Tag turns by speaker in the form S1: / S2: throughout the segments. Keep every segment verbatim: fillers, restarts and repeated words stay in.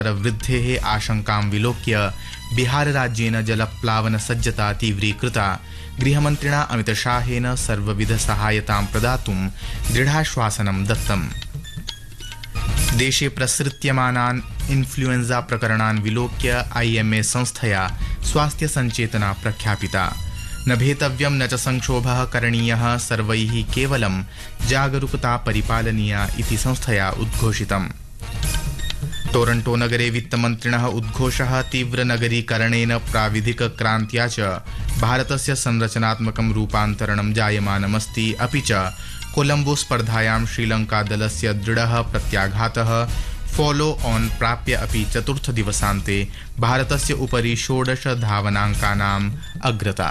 S1: वृद्धेः आशंकां विलोक्य बिहारराज्येन जलप्लावनसज्जता तीव्रीकृता। गृहमन्त्रिणा अमितशाहेन सर्वविधसहायतां प्रदातुं दृढाश्वासनं दत्तम्। देशे प्रसृत्यमानान् इन्फ्लुएन्जा प्रकरणान् विलोक्य आईएमए संस्थया स्वास्थ्यसञ्चेतना प्रख्यापिता। न भेतव्यं न च संक्षोभः करणीयः, सर्वैः केवलं जागरूकता परिपालनीया इति संस्थया उद्घोषितम्। टोरंटो नगरे वित्तमन्त्रिणः उद्घोषः तीव्रनगरीकरणेन प्राविधिकक्रान्त्या च भारतस्य संरचनात्मकं रूपान्तरणं जायमानमस्ति। अपि च कोलंबो स्पर्धायां श्रीलंकादलस्य दृढः प्रत्याघातः फॉलो ऑन प्राप्य अपि चतुर्थदिवसान्ते भारतस्य उपरि षोडश धावनाङ्कानाम् अग्रता।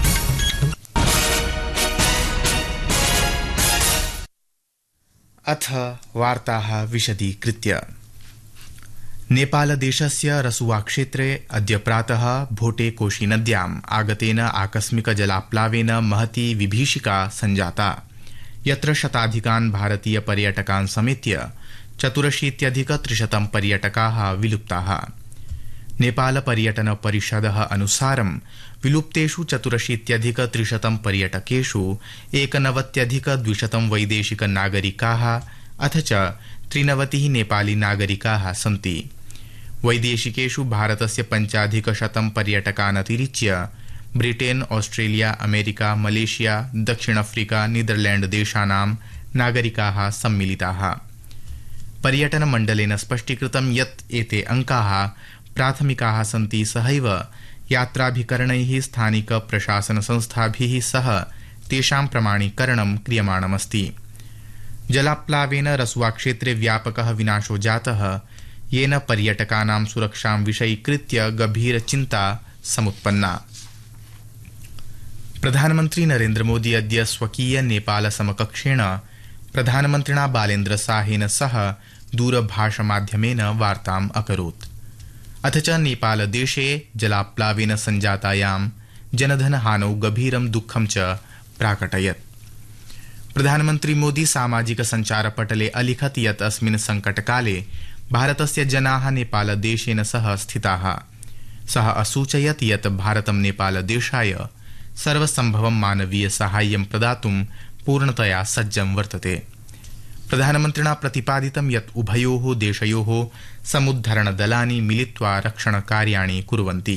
S1: अथ वार्ताः विशदीकृत्य। नेपालदेशस्य रसुवाक्षेत्रे अद्य प्रातः भोटे कोशी नद्याम् आगतेन आकस्मिक जलाप्लावेन महती विभीषिका सञ्जाता, यत्र शताधिकान् भारतीय पर्यटकान् समेत्य चतुरशीत्यधिक त्रिशतं पर्यटकाः विलुप्ताः। नेपाल पर्यटन परिषदः अनुसारं विलुप्तेषु चतुरशीत्यधिक त्रिशतं पर्यटकेषु एकनवत्यधिक द्विशतं वैदेशिक नागरिकाः अथ च त्रिनवतिः नेपाली नागरिकाः सन्ति। वैदेशिकेषु भारतस्य पञ्चाधिकशतं पर्यटकान् अतिरिच्य ब्रिटेन, ऑस्ट्रेलिया, अमेरिका, मलेशिया, दक्षिण अफ्रीका, नीदरलैंड देशानां नागरिकाः सम्मिलिताः। पर्यटन मण्डलेन स्पष्टीकृतं यत् एते अंकाः प्राथमिकाः सन्ति, सहैव यात्राभिकरणैः स्थानिक प्रशासन संस्थाभिः सह तेषां प्रमाणीकरणं क्रियमाणमस्ति। जलाप्लावेन रसुवाक्षेत्रे व्यापकः विनाशो जातः, येन पर्यटकानां सुरक्षां विषयीकृत्य गभीरचिन्ता समुत्पन्ना। प्रधानमन्त्री नरेन्द्र मोदी अद्य स्वकीय नेपाल समकक्षेण प्रधानमन्त्रिणा बालेन्द्र शाहेन सह दूरभाषमाध्यमेन वार्ताम् अकरोत्। अथ च नेपालदेशे जलाप्लावेन सञ्जातायां जनधनहानौ गभीरं दुःखं च प्राकटयत्। प्रधानमन्त्री मोदी सामाजिक सञ्चारपटले अलिखत् यत् अस्मिन् संकटकाले भारतस्य जनाः नेपालदेशेन सह स्थिताः। सः असूचयत् यत् भारतं नेपालदेशाय सर्वसम्भवं मानवीय साहाय्यं प्रदातुं पूर्णतया सज्जं वर्तते। प्रधानमन्त्रिणा प्रतिपादितं यत् उभयोः देशयोः समुद्धरणदलानि मिलित्वा रक्षणकार्याणि कुर्वन्ति।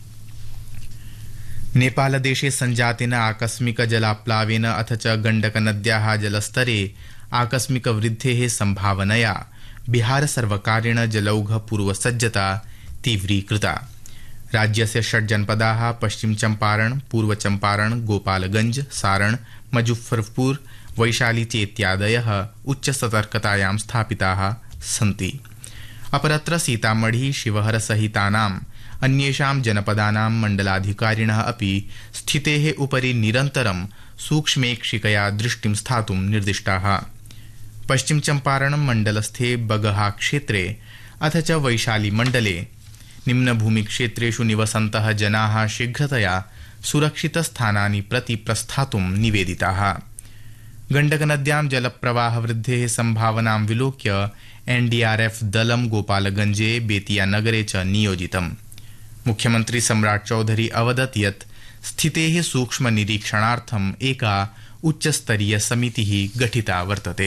S1: नेपालदेशे सञ्जातेन आकस्मिक जलाप्लावेन अथ च गण्डकनद्याः जलस्तरे आकस्मिक वृद्धेः सम्भावनया बिहार सर्वकारेण जलौघ पूर्वसज्जता तीव्रीकृता। राज्यस्य षड् जनपदाः पश्चिम चम्पारण, पूर्व चम्पारण, गोपालगंज, सारण, मुजफ्फरपुर, वैशाली चेत्यादयः उच्च सतर्कतायां स्थापिताः सन्ति। अपरत्र सीतामढ़ी, शिवहर सहितानाम् अन्येषां जनपदानां मण्डलाधिकारिणः अपि स्थितेः उपरि निरन्तरं सूक्ष्मेक्षिकया दृष्टिं स्थातुं निर्दिष्टाः। पश्चिम चम्पारण मण्डलस्थे बगहा क्षेत्रे अथ च वैशाली मण्डले निम्नभूमिक्षेत्रेषु निवसन्तः जनाः शीघ्रतया सुरक्षितस्थानानि प्रति प्रस्थातुं निवेदिताः। गण्डकनद्यां जलप्रवाहवृद्धेः सम्भावनां विलोक्य एनडीआरएफ दलं गोपालगंजे, बेतियानगरे च नियोजितम्। मुख्यमन्त्री सम्राट चौधरी अवदत् यत् स्थितेः सूक्ष्म निरीक्षणार्थम् एका उच्चस्तरीय समितिः गठिता वर्तते।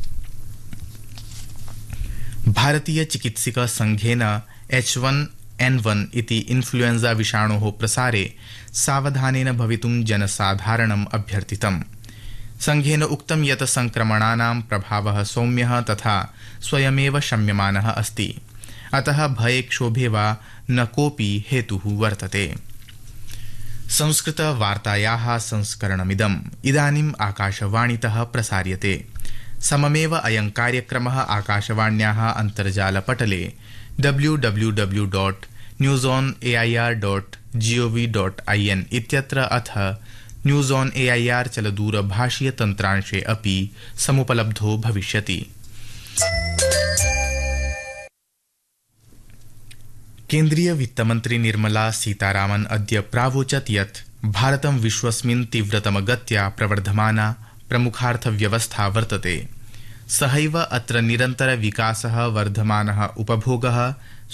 S1: भारतीय चिकित्सक संघेन एच वन एन वन इति इन्फ्लुएन्जा विषाणोः प्रसारे सावधानेन भवितुं जनसाधारणम् अभ्यर्थितम्। संघेन उक्तं यत् संक्रमणानां प्रभावः सौम्यः तथा स्वयमेव शम्यमानः अस्ति, अतः भयक्षोभे वा न कोऽपि हेतुः वर्तते। संस्कृतवार्तायाः संस्करणमिदम् इदानीम् आकाशवाणीतः प्रसार्यते। सममेव अयं कार्यक्रमः आकाशवाण्याः अन्तर्जालपटले W W W dot news on A I R dot G O V dot I N इत्यत्र अथ news on A I R चलदूरभाषीय तन्त्रांशे अपि समुपलब्धो भविष्यति। केन्द्रीय वित्तमन्त्री निर्मला सीतारामन् अद्य प्रावोचत् यत् भारतं विश्वस्मिन् तीव्रतमगत्या प्रवर्धमाना प्रमुखार्थव्यवस्था वर्तते। सहैव अत्र निरन्तर विकासः, वर्धमानः उपभोगः,